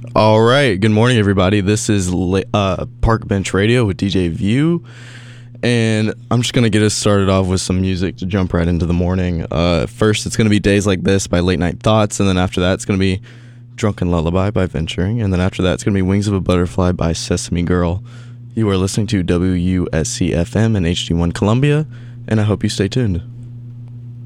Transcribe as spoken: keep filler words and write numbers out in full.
All right. Good morning, everybody. This is uh, Park Bench Radio with D J View. And I'm just going to get us started off with some music to jump right into the morning. Uh, first, it's going to be Days Like This by Late Night Thoughts. And then after that, it's going to be Drunken Lullaby by Venturing. And then after that, it's going to be Wings of a Butterfly by Sesame Girl. You are listening to W U S C F M and H D one Columbia. And I hope you stay tuned.